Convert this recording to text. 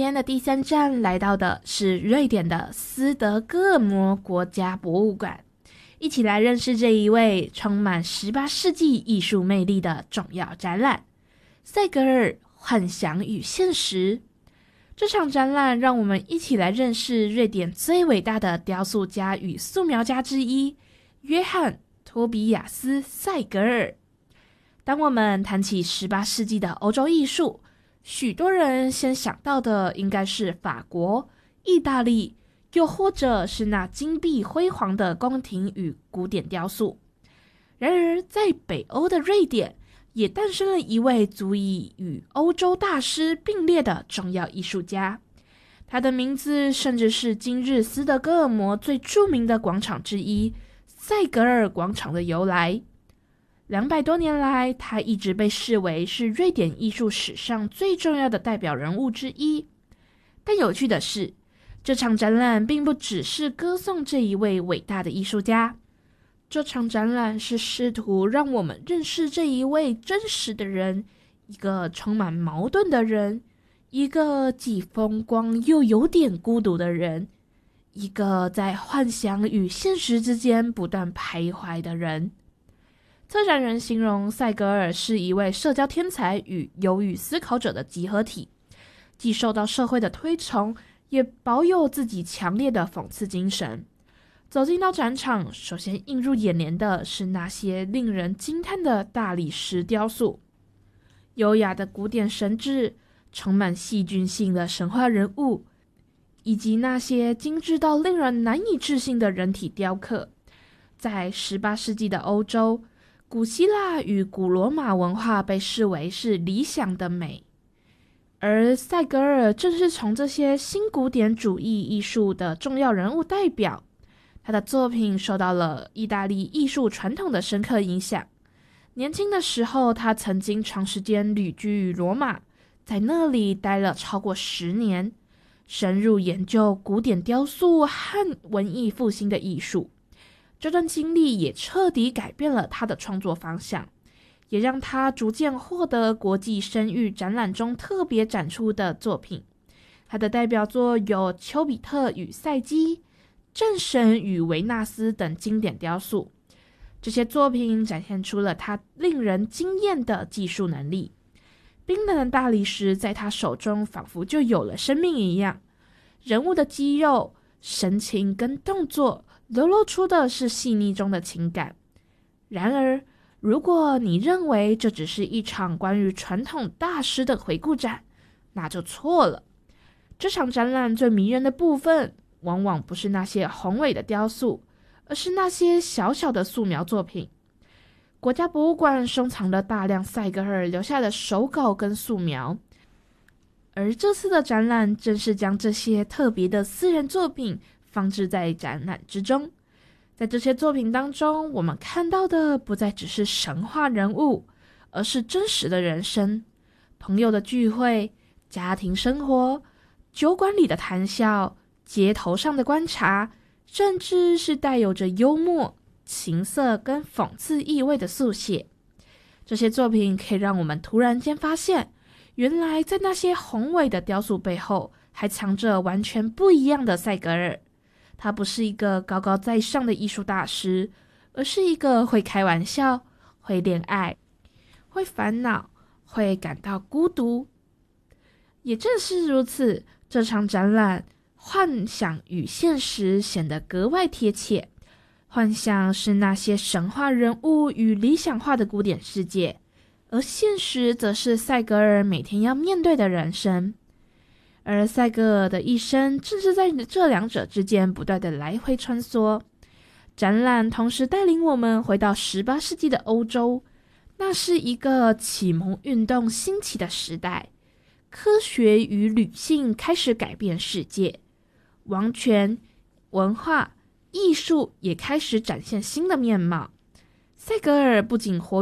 天的第3站来到的是瑞典的斯德哥尔摩国家博物馆，一起来认识这一位充满18世纪艺术魅力的重要展览——塞格尔幻想与现实。这场展览让我们一起来认识瑞典最伟大的雕塑家与素描家之一约翰·托比亚斯·塞格尔。当我们谈起18世纪的欧洲艺术，许多人先想到的应该是法国、意大利，又或者是那金碧辉煌的宫廷与古典雕塑。然而，在北欧的瑞典，也诞生了一位足以与欧洲大师并列的重要艺术家。他的名字甚至是今日斯德哥尔摩最著名的广场之一——塞格尔广场的由来。200多年来，他一直被视为是瑞典艺术史上最重要的代表人物之一。但有趣的是，这场展览并不只是歌颂这一位伟大的艺术家，这场展览是试图让我们认识这一位真实的人，一个充满矛盾的人，一个既风光又有点孤独的人，一个在幻想与现实之间不断徘徊的人。策展人形容塞格尔是一位社交天才与忧郁思考者的集合体，既受到社会的推崇，也保有自己强烈的讽刺精神。走进到展场，首先映入眼帘的是那些令人惊叹的大理石雕塑，优雅的古典神祇，充满戏剧性的神话人物，以及那些精致到令人难以置信的人体雕刻。在18世纪的欧洲，古希腊与古罗马文化被视为是理想的美，而塞格尔正是从这些新古典主义艺术的重要人物代表。他的作品受到了意大利艺术传统的深刻影响。年轻的时候，他曾经长时间旅居于罗马，在那里待了超过10年，深入研究古典雕塑和文艺复兴的艺术。这段经历也彻底改变了他的创作方向，也让他逐渐获得国际声誉展览中特别展出的作品。他的代表作有《丘比特与赛姬》、《战神与维纳斯》等经典雕塑。这些作品展现出了他令人惊艳的技术能力。冰冷的大理石在他手中仿佛就有了生命一样，人物的肌肉、神情跟动作流露出的是细腻中的情感。然而，如果你认为这只是一场关于传统大师的回顾展，那就错了。这场展览最迷人的部分，往往不是那些宏伟的雕塑，而是那些小小的素描作品。国家博物馆收藏了大量塞格尔留下的手稿跟素描，而这次的展览正是将这些特别的私人作品放置在展览之中。在这些作品当中，我们看到的不再只是神话人物，而是真实的人生，朋友的聚会、家庭生活、酒馆里的谈笑、街头上的观察，甚至是带有着幽默、情色跟讽刺意味的速写。这些作品可以让我们突然间发现，原来在那些宏伟的雕塑背后，还藏着完全不一样的塞格尔。他不是一个高高在上的艺术大师，而是一个会开玩笑、会恋爱、会烦恼、会感到孤独。也正是如此，这场展览幻想与现实显得格外贴切。幻想是那些神话人物与理想化的古典世界，而现实则是塞格尔每天要面对的人生。而塞格尔的一生正是在这两者之间不断的来回穿梭。展览同时带领我们回到18世纪的欧洲，那是一个启蒙运动兴起的时代，科学与理性开始改变世界，王权、文化、艺术也开始展现新的面貌。塞格尔不仅活